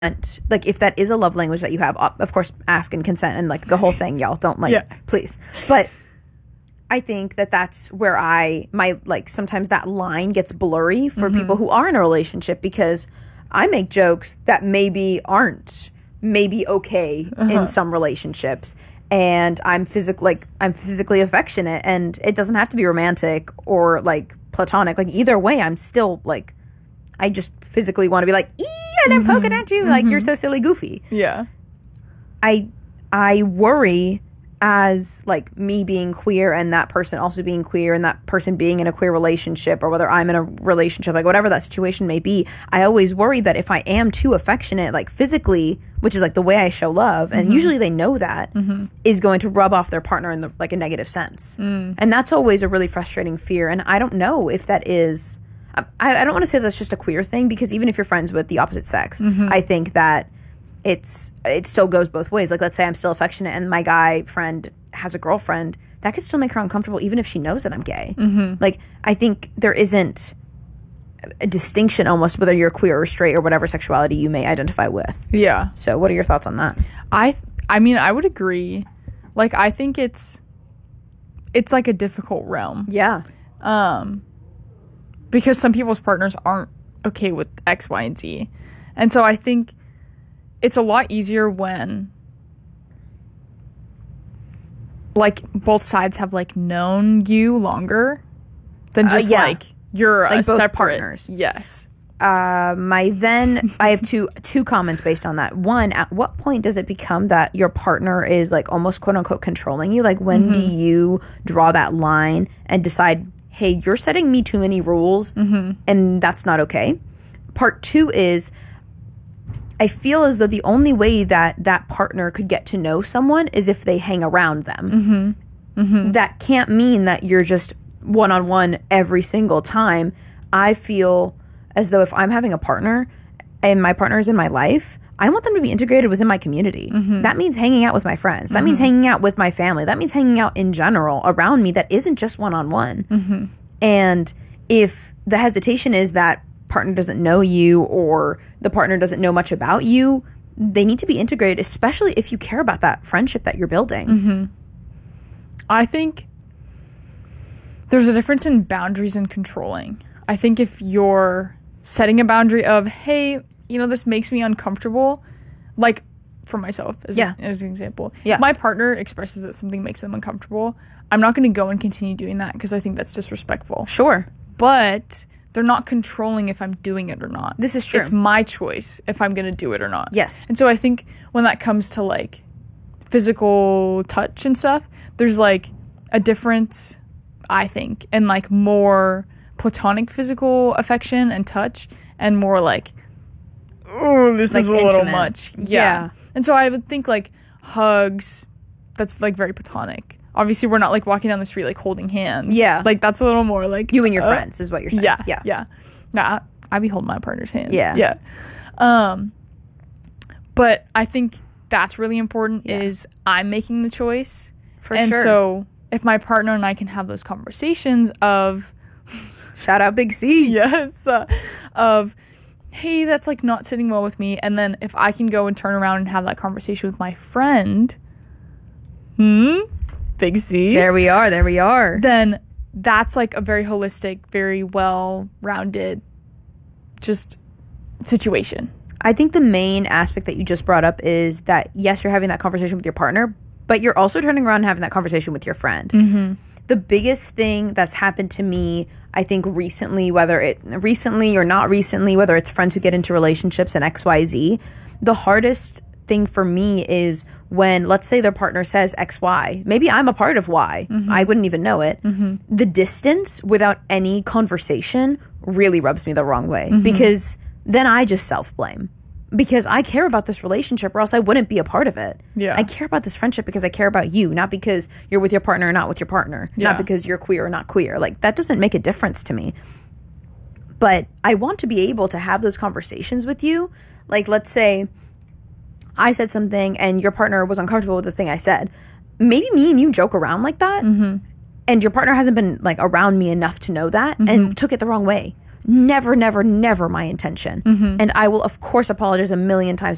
like if that is a love language that you have, of course ask and consent and like the whole thing, y'all don't like please. But I think that that's where sometimes that line gets blurry for people who are in a relationship, because I make jokes that maybe aren't maybe okay in some relationships, and I'm physically affectionate, and it doesn't have to be romantic or like platonic. Like either way, I'm still like, I just physically want to be like, and I'm poking at you like you're so silly goofy. Yeah. I worry, as like me being queer and that person also being queer and that person being in a queer relationship, or whether I'm in a relationship, like whatever that situation may be, I always worry that if I am too affectionate, like physically, which is like the way I show love, and usually they know that, is going to rub off their partner in the, like a negative sense. And that's always a really frustrating fear. And I don't know if that is, I don't want to say that's just a queer thing, because even if you're friends with the opposite sex, I think that it still goes both ways. Like, let's say I'm still affectionate and my guy friend has a girlfriend, that could still make her uncomfortable even if she knows that I'm gay. Like, I think there isn't a distinction almost whether you're queer or straight or whatever sexuality you may identify with. Yeah. So what are your thoughts on that? I mean, I would agree. Like, I think it's like a difficult realm. Yeah. Because some people's partners aren't okay with X, Y, and Z. And so I think it's a lot easier when, like, both sides have, like, known you longer than just, like, you're like a both separate partners. Yes. I have two comments based on that. One, at what point does it become that your partner is, like, almost quote-unquote controlling you? Like, when do you draw that line and decide, hey, you're setting me too many rules, and that's not okay? Part two is, I feel as though the only way that that partner could get to know someone is if they hang around them. That can't mean that you're just one-on-one every single time. I feel as though if I'm having a partner and my partner is in my life, I want them to be integrated within my community. That means hanging out with my friends. That means hanging out with my family. That means hanging out in general around me that isn't just one-on-one. And if the hesitation is that partner doesn't know you or the partner doesn't know much about you, they need to be integrated, especially if you care about that friendship that you're building. I think there's a difference in boundaries and controlling. I think if you're setting a boundary of, hey, you know, this makes me uncomfortable, like for myself as an example, if my partner expresses that something makes them uncomfortable, I'm not going to go and continue doing that because I think that's disrespectful. Sure. But they're not controlling if I'm doing it or not. This is true. It's my choice if I'm going to do it or not. Yes. And so I think when that comes to, like, physical touch and stuff, there's, like, a difference, I think, in, like, more platonic physical affection and touch and more, like, oh, this is a little much. Yeah. And so I would think, like, hugs, that's, like, very platonic. Obviously, we're not, like, walking down the street, like, holding hands. Yeah. Like, that's a little more, like... You and your friends is what you're saying. Yeah. Nah, I be holding my partner's hand. Yeah. But I think that's really important is I'm making the choice. For and sure. And so if my partner and I can have those conversations of... Shout out Big C. Yes. Of, hey, that's, like, not sitting well with me. And then if I can go and turn around and have that conversation with my friend... Big C. There we are. Then that's, like, a very holistic, very well-rounded just situation. I think the main aspect that you just brought up is that, yes, you're having that conversation with your partner, but you're also turning around and having that conversation with your friend. The biggest thing that's happened to me, I think recently, whether it's friends who get into relationships and XYZ, the hardest thing for me is when, let's say, their partner says XY, maybe I'm a part of Y, I wouldn't even know it. The distance without any conversation really rubs me the wrong way, because then I just self-blame, because I care about this relationship or else I wouldn't be a part of it. I care about this friendship because I care about you, not because you're with your partner or not with your partner, not because you're queer or not queer. Like, that doesn't make a difference to me. But I want to be able to have those conversations with you. Like, let's say I said something and your partner was uncomfortable with the thing I said. Maybe me and you joke around like that, and your partner hasn't been, like, around me enough to know that and took it the wrong way. Never my intention. And I will, of course, apologize a million times